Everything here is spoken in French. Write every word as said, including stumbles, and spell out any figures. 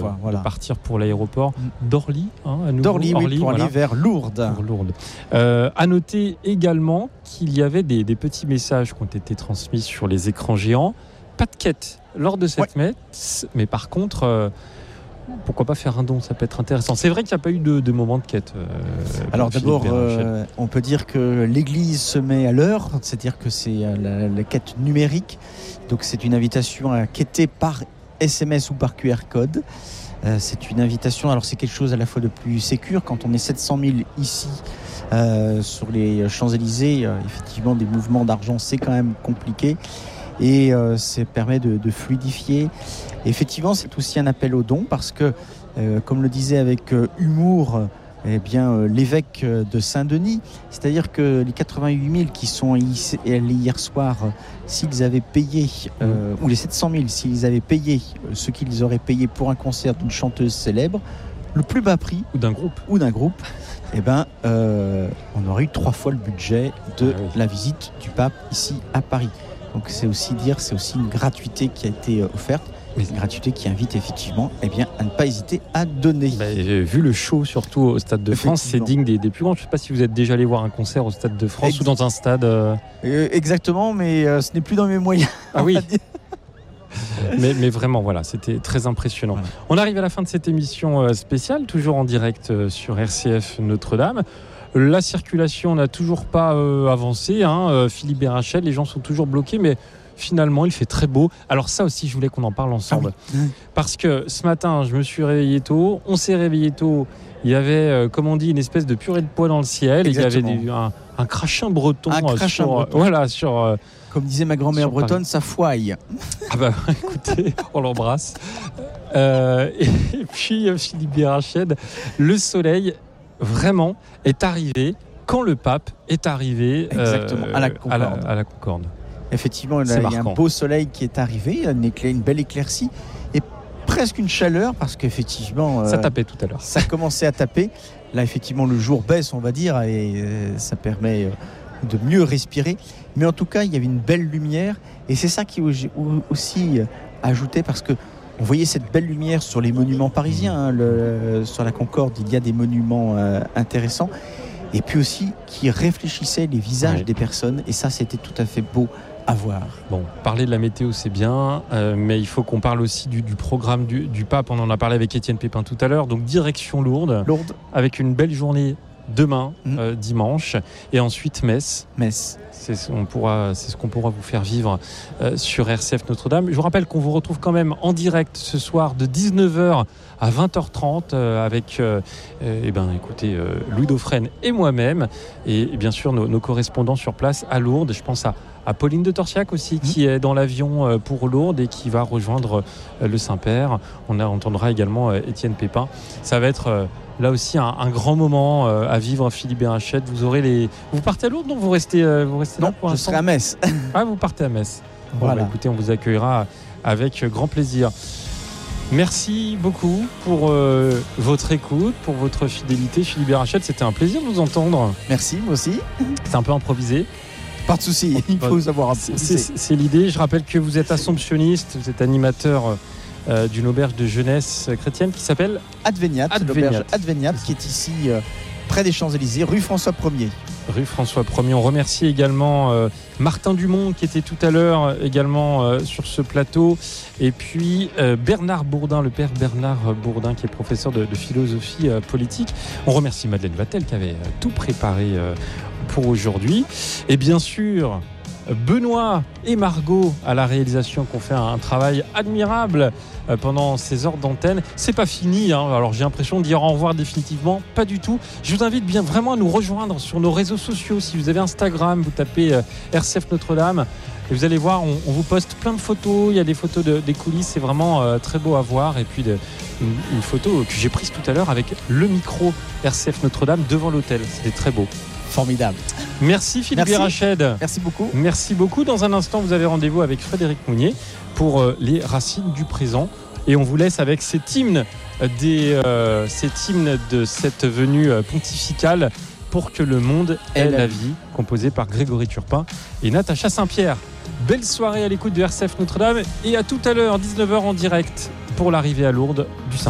fois, voilà. de partir pour l'aéroport d'Orly, hein, à nouveau. D'Orly, Orly, oui, pour voilà. aller vers Lourdes. Pour Lourdes. Euh, à noter également qu'il y avait des, des petits messages qui ont été transmis sur les écrans géants. Pas de quête lors de cette ouais. messe, mais par contre, euh, pourquoi pas faire un don, ça peut être intéressant. C'est vrai qu'il n'y a pas eu de, de moment de quête. Euh, Alors Philippe d'abord, Bérinchel. euh, on peut dire que l'Église se met à l'heure, c'est-à-dire que c'est la, la quête numérique. Donc c'est une invitation à quêter par S M S ou par Q R code. Euh, c'est une invitation, alors c'est quelque chose à la fois de plus sécure. Quand on est sept cent mille ici euh, sur les Champs-Élysées, euh, effectivement des mouvements d'argent c'est quand même compliqué. Et euh, ça permet de, de fluidifier. Et effectivement, c'est aussi un appel aux dons parce que, euh, comme le disait avec euh, humour, eh bien, euh, l'évêque de Saint-Denis, c'est-à-dire que les quatre-vingt-huit mille qui sont allés hier soir, euh, s'ils avaient payé, euh, ou les sept cent mille, s'ils avaient payé euh, ce qu'ils auraient payé pour un concert d'une chanteuse célèbre, le plus bas prix, Ou d'un groupe. ou d'un groupe, eh ben, euh, on aurait eu trois fois le budget de Ah oui. la visite du pape ici à Paris. Donc c'est aussi dire, c'est aussi une gratuité qui a été offerte, Oui. une gratuité qui invite effectivement eh bien, à ne pas hésiter à donner. Bah, vu le show, surtout au Stade de France, c'est digne des, des plus grands. Je ne sais pas si vous êtes déjà allé voir un concert au Stade de France Ex- ou dans un stade. Euh... Euh, exactement, mais euh, ce n'est plus dans mes moyens. Ah on oui. va dire. mais, mais vraiment, voilà, c'était très impressionnant. Voilà. On arrive à la fin de cette émission euh, spéciale, toujours en direct euh, sur R C F Notre-Dame. La circulation n'a toujours pas euh, avancé. Hein. Euh, Philippe Bérinchel, les gens sont toujours bloqués, mais finalement, il fait très beau. Alors ça aussi, je voulais qu'on en parle ensemble. Ah oui. Parce que ce matin, je me suis réveillé tôt. On s'est réveillé tôt. Il y avait, euh, comme on dit, une espèce de purée de pois dans le ciel. Exactement. Et il y avait des, un, un crachin breton. Un euh, crachin sur, breton. Voilà, sur... Euh, Comme disait ma grand-mère Sur bretonne, ça fouaille. Ah bah écoutez, on l'embrasse. Euh, et, et puis euh, Philippe Bérinchel, le soleil vraiment est arrivé quand le pape est arrivé euh, Exactement, à la à Concorde. la, à la Concorde. Effectivement, il y C'est a un marquant. beau soleil qui est arrivé, une, éclair- une belle éclaircie et presque une chaleur parce qu'effectivement, Ça euh, tapait tout à l'heure. ça commençait à taper. Là, effectivement, le jour baisse, on va dire, et euh, ça permet euh, de mieux respirer. Mais en tout cas, il y avait une belle lumière et c'est ça qui est aussi euh, ajouté parce que on voyait cette belle lumière sur les monuments parisiens. Hein, le, sur la Concorde, il y a des monuments euh, intéressants. Et puis aussi qui réfléchissait les visages Ouais. des personnes. Et ça, c'était tout à fait beau à voir. Bon, parler de la météo, c'est bien, euh, mais il faut qu'on parle aussi du, du programme du, du pape. On en a parlé avec Étienne Pépin tout à l'heure. Donc, direction Lourdes, Lourdes, avec une belle journée demain, Mmh. euh, dimanche, et ensuite Metz. Metz. C'est ce, on pourra, c'est ce qu'on pourra vous faire vivre euh, sur R C F Notre-Dame. Je vous rappelle qu'on vous retrouve quand même en direct ce soir de dix-neuf heures à vingt heures trente euh, avec euh, euh, eh ben, écoutez, euh, Louis Dauphren et moi-même et, et bien sûr nos, nos correspondants sur place à Lourdes. Je pense à, à Pauline de Torsiac aussi qui est dans l'avion euh, pour Lourdes et qui va rejoindre euh, le Saint-Père. On a, entendra également euh, Étienne Pépin. Ça va être... Euh, Là aussi, un, un grand moment euh, à vivre, Philippe Bérinchel. Vous aurez les. Vous partez à Lourdes, non ? Vous restez, euh, vous restez là Non, pour je l'instant serai à Metz. Ah, vous partez à Metz. Bon, Voilà. bah, écoutez, on vous accueillera avec grand plaisir. Merci beaucoup pour euh, votre écoute, pour votre fidélité, Philippe Bérinchel. C'était un plaisir de vous entendre. Merci, moi aussi. C'est un peu improvisé. Pas de souci, il faut savoir C'est, improviser. c'est- c'est l'idée. Je rappelle que vous êtes assomptionniste, vous êtes animateur euh, d'une auberge de jeunesse chrétienne qui s'appelle Adveniat, Adveniat. l'auberge Adveniat, qui est ici euh, près des Champs-Élysées, rue François Ier. rue François Ier. On remercie également euh, Martin Dumont qui était tout à l'heure euh, également euh, sur ce plateau. Et puis euh, Bernard Bourdin, le père Bernard Bourdin qui est professeur de, de philosophie euh, politique. On remercie Madeleine Vatel qui avait euh, tout préparé euh, pour aujourd'hui. Et bien sûr, Benoît et Margot à la réalisation qui ont fait un, un travail admirable euh, pendant ces heures d'antenne. C'est pas fini, hein. Alors j'ai l'impression de dire au revoir définitivement, pas du tout. Je vous invite bien vraiment à nous rejoindre sur nos réseaux sociaux. Si vous avez Instagram, vous tapez euh, R C F Notre-Dame et vous allez voir, on, on vous poste plein de photos. Il y a des photos de, des coulisses, c'est vraiment euh, très beau à voir. Et puis de, une, une photo que j'ai prise tout à l'heure avec le micro R C F Notre-Dame devant l'hôtel. C'était très beau. Formidable. Merci Philippe Merci. Bérinchel. Merci beaucoup. Merci beaucoup. Dans un instant, vous avez rendez-vous avec Frédéric Mounier pour euh, les racines du présent. Et on vous laisse avec cet hymne, des, euh, cet hymne de cette venue euh, pontificale pour que le monde ait la vie, composé par Grégory Turpin et Natacha Saint-Pierre. Belle soirée à l'écoute de R C F Notre-Dame et à tout à l'heure, dix-neuf heures en direct pour l'arrivée à Lourdes du Saint.